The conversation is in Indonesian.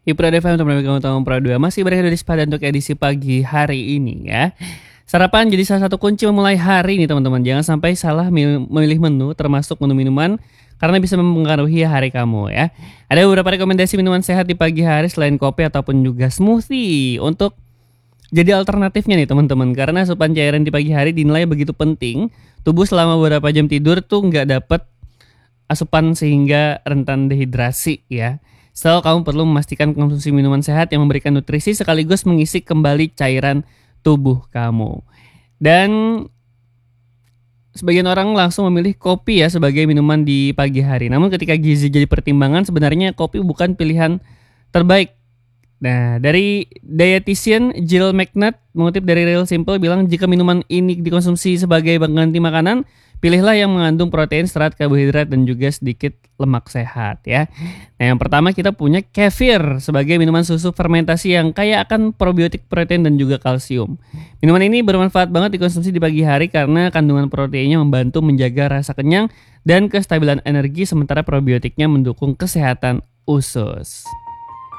Ipra FM untuk tahun Pro 2 masih berada di sepadan untuk edisi pagi hari ini ya. Sarapan jadi salah satu kunci memulai hari nih teman-teman. Jangan sampai salah memilih menu termasuk menu minuman karena bisa mempengaruhi hari kamu ya. Ada beberapa rekomendasi minuman sehat di pagi hari selain kopi ataupun juga smoothie untuk jadi alternatifnya nih teman-teman. Karena asupan cairan di pagi hari dinilai begitu penting. Tubuh selama beberapa jam tidur tuh nggak dapat asupan sehingga rentan dehidrasi ya. So, kamu perlu memastikan konsumsi minuman sehat yang memberikan nutrisi sekaligus mengisi kembali cairan tubuh kamu. Dan sebagian orang langsung memilih kopi ya sebagai minuman di pagi hari. Namun ketika gizi jadi pertimbangan, sebenarnya kopi bukan pilihan terbaik. Nah, dari dietitian Jill McNutt mengutip dari Real Simple bilang jika minuman ini dikonsumsi sebagai pengganti makanan, pilihlah yang mengandung protein, serat, karbohidrat, dan juga sedikit lemak sehat ya. Nah yang pertama kita punya kefir sebagai minuman susu fermentasi yang kaya akan probiotik, protein, dan juga kalsium. Minuman ini bermanfaat banget dikonsumsi di pagi hari karena kandungan proteinnya membantu menjaga rasa kenyang dan kestabilan energi sementara probiotiknya mendukung kesehatan usus.